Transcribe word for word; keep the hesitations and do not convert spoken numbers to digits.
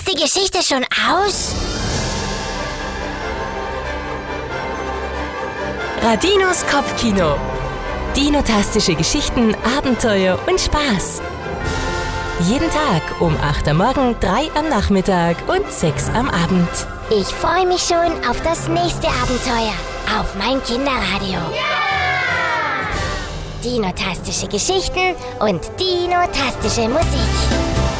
ist die Geschichte schon aus? Radinos Kopfkino. Dinotastische Geschichten, Abenteuer und Spaß. Jeden Tag um acht am Morgen, drei am Nachmittag und sechs am Abend. Ich freue mich schon auf das nächste Abenteuer auf mein Kinderradio. Dinotastische Geschichten und dinotastische Musik.